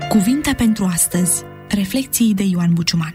Cuvinte pentru astăzi. Reflecții de Ioan Buciuman.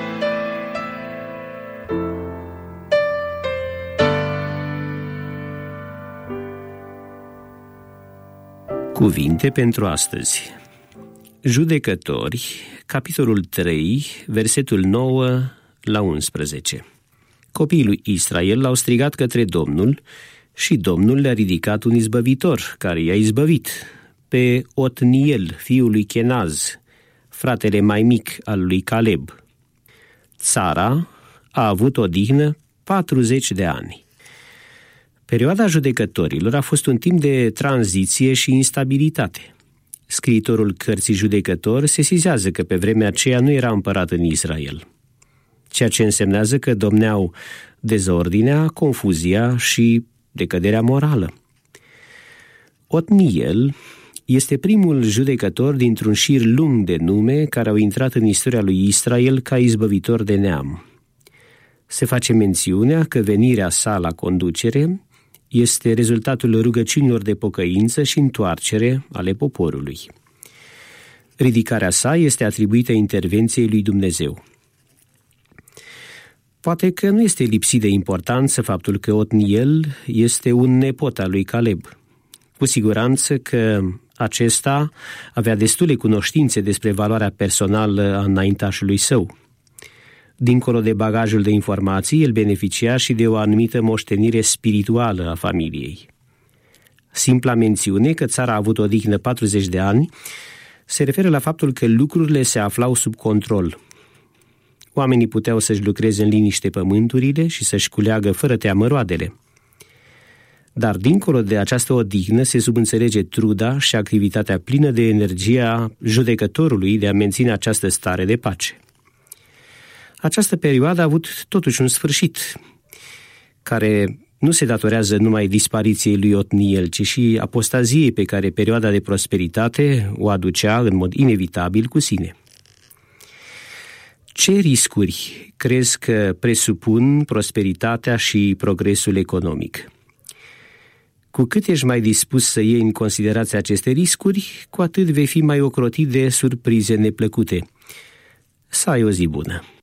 Cuvinte pentru astăzi. Judecători, capitolul 3, versetul 9 la 11. Copiii lui Israel l-au strigat către Domnul și Domnul le-a ridicat un izbăvitor care i-a izbăvit, pe Otniel, fiul lui Kenaz, fratele mai mic al lui Caleb. Țara a avut odihnă 40 de ani. Perioada judecătorilor a fost un timp de tranziție și instabilitate. Scriitorul cărții Judecători sesizează că pe vremea aceea nu era împărat în Israel, ceea ce însemnează că domneau dezordinea, confuzia și decăderea morală. Otniel este primul judecător dintr-un șir lung de nume care au intrat în istoria lui Israel ca izbăvitor de neam. Se face mențiunea că venirea sa la conducere este rezultatul rugăciunilor de pocăință și întoarcere ale poporului. Ridicarea sa este atribuită intervenției lui Dumnezeu. Poate că nu este lipsit de importanță faptul că Otniel este un nepot al lui Caleb. Cu siguranță că acesta avea destule cunoștințe despre valoarea personală a înaintașului său. Dincolo de bagajul de informații, el beneficia și de o anumită moștenire spirituală a familiei. Simpla mențiune că țara a avut odihnă 40 de ani se referă la faptul că lucrurile se aflau sub control. Oamenii puteau să-și lucreze în liniște pământurile și să-și culeagă fără teamă roadele. Dar dincolo de această odihnă se subînțelege truda și activitatea plină de energie a judecătorului de a menține această stare de pace. Această perioadă a avut totuși un sfârșit, care nu se datorează numai dispariției lui Otniel, ci și apostaziei pe care perioada de prosperitate o aducea în mod inevitabil cu sine. Ce riscuri crezi că presupun prosperitatea și progresul economic? Cu cât ești mai dispus să iei în considerație aceste riscuri, cu atât vei fi mai ocrotit de surprize neplăcute. Să ai o zi bună!